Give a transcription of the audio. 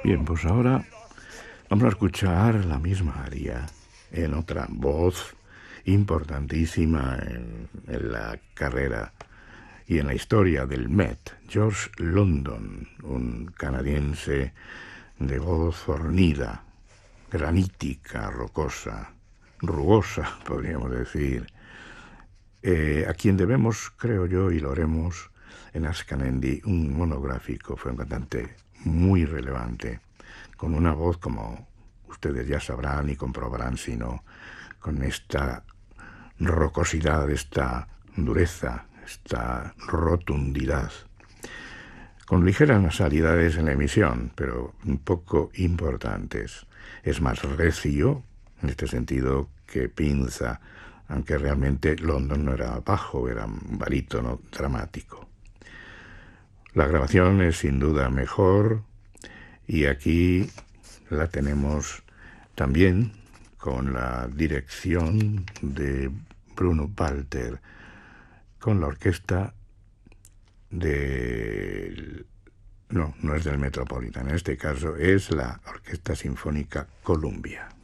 Bien, pues ahora vamos a escuchar la misma aria en otra voz importantísima en la carrera y en la historia del Met, George London, un canadiense de voz fornida, granítica, rocosa, rugosa, podríamos decir, a quien debemos, creo yo, y lo haremos en Ascanendi, un monográfico. Fue un cantante muy relevante, con una voz, como ustedes ya sabrán y comprobarán, sino con esta rocosidad, esta dureza, esta rotundidad, con ligeras nasalidades en la emisión, pero un poco importantes. Es más recio, en este sentido, que Pinza, aunque realmente London no era bajo, era un barítono dramático. La grabación es sin duda mejor, y aquí la tenemos también con la dirección de Bruno Walter, con la orquesta del... No es del Metropolitan, en este caso es la Orquesta Sinfónica Columbia.